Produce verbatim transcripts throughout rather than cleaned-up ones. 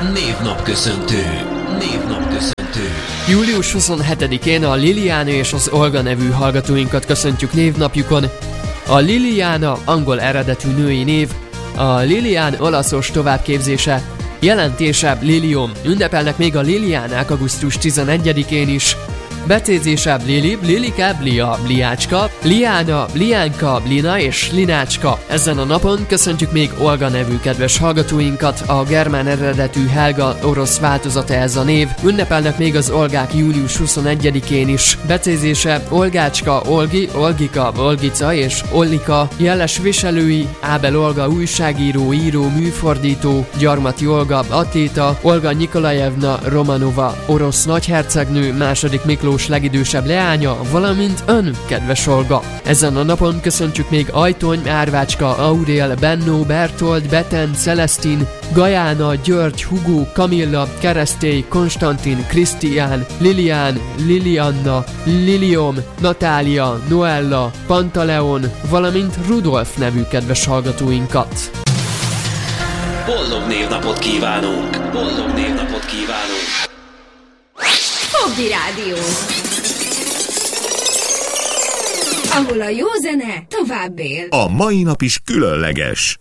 Névnapköszöntő. Névnapköszöntő. július huszonhetedikén a Liliana és az Olga nevű hallgatóinkat köszöntjük névnapjukon. A Liliana angol eredetű női név, a Lilian olaszos továbbképzése, jelentése Lilium. Ünnepelnek még a Liliánák augusztus tizenegyedikén is. Becézése Lili, Lilike, Lia, Liácska, Liána, Liánka, Lina és Linácska. Ezen a napon köszöntjük még Olga nevű kedves hallgatóinkat, a germán eredetű Helga orosz változata ez a név. Ünnepelnek még az Olgák július huszonegyedikén is. Becézése Olgácska, Olgi, Olgika, Olgica és Ollika. Jeles viselői Ábel Olga újságíró, író, műfordító, Gyarmati Olga atléta, Olga Nikolajevna Romanova orosz nagyhercegnő, második Miklós legidősebb leánya, valamint ön, kedves Olga. Ezen a napon köszöntjük még Ajtony, Árvácska, Aurél, Benno, Bertold, Beten, Celestin, Gajána, György, Hugo, Kamilla, Keresztély, Konstantin, Krisztián, Lilián, Lilianna, Lilium, Natália, Noella, Pantaleon, valamint Rudolf nevű kedves hallgatóinkat. Boldog névnapot kívánunk! Boldog névnapot kívánunk! Hobby Rádió, ahol a jó zene tovább él. A mai nap is különleges.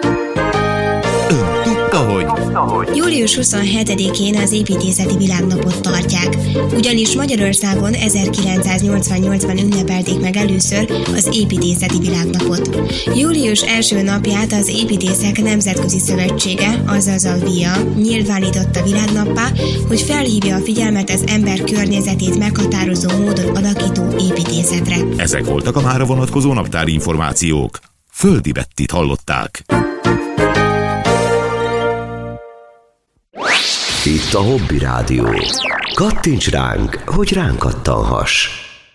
Ön tudta, hogy... július huszonhetedikén az építészeti világnapot tartják, ugyanis Magyarországon ezerkilencszáznyolcvannyolcban ünnepelték meg először az építészeti világnapot. Július első napját az Építészek Nemzetközi Szövetsége, azaz a vé i á nyilvánította világnappá, hogy felhívja a figyelmet az ember környezetét meghatározó módon alakító építészetre. Ezek voltak a mára vonatkozó naptári információk. Földi Bettit hallották. Itt a Hobby Rádió. Kattints ránk, hogy ránk kattanhass.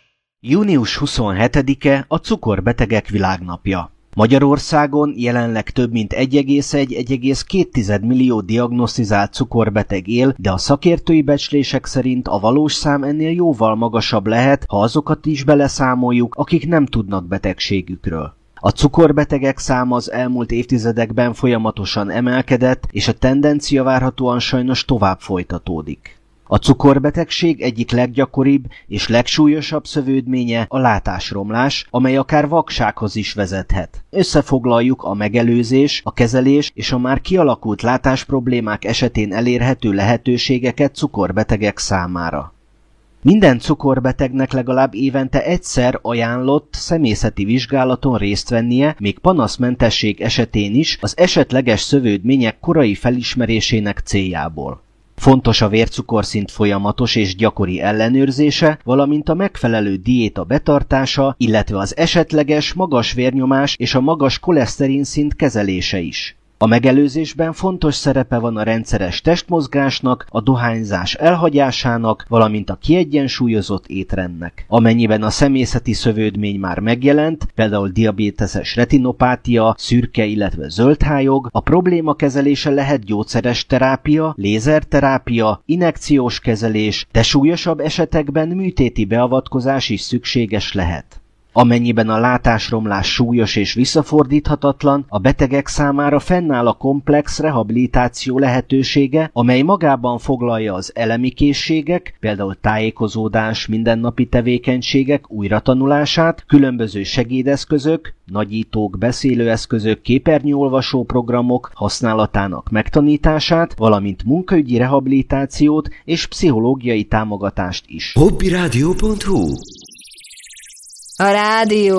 június huszonhetedike a cukorbetegek világnapja. Magyarországon jelenleg több mint egy egész egy - egy egész két millió diagnosztizált cukorbeteg él, de a szakértői becslések szerint a valós szám ennél jóval magasabb lehet, ha azokat is beleszámoljuk, akik nem tudnak betegségükről. A cukorbetegek száma az elmúlt évtizedekben folyamatosan emelkedett, és a tendencia várhatóan sajnos tovább folytatódik. A cukorbetegség egyik leggyakoribb és legsúlyosabb szövődménye a látásromlás, amely akár vaksághoz is vezethet. Összefoglaljuk a megelőzés, a kezelés és a már kialakult látásproblémák esetén elérhető lehetőségeket cukorbetegek számára. Minden cukorbetegnek legalább évente egyszer ajánlott személyzeti vizsgálaton részt vennie, még panaszmentesség esetén is, az esetleges szövődmények korai felismerésének céljából. Fontos a vércukorszint folyamatos és gyakori ellenőrzése, valamint a megfelelő diéta betartása, illetve az esetleges magas vérnyomás és a magas koleszterinszint kezelése is. A megelőzésben fontos szerepe van a rendszeres testmozgásnak, a dohányzás elhagyásának, valamint a kiegyensúlyozott étrendnek. Amennyiben a személyzeti szövődmény már megjelent, például diabéteses retinopátia, szürke, illetve zöldhályog, a probléma kezelése lehet gyógyszeres terápia, lézerterápia, injekciós kezelés, de súlyosabb esetekben műtéti beavatkozás is szükséges lehet. Amennyiben a látásromlás súlyos és visszafordíthatatlan, a betegek számára fennáll a komplex rehabilitáció lehetősége, amely magában foglalja az elemi készségek, például tájékozódás, mindennapi tevékenységek újratanulását, különböző segédeszközök, nagyítók, beszélőeszközök, képernyőolvasó programok használatának megtanítását, valamint munkaügyi rehabilitációt és pszichológiai támogatást is. hobbyradio pont hu A rádió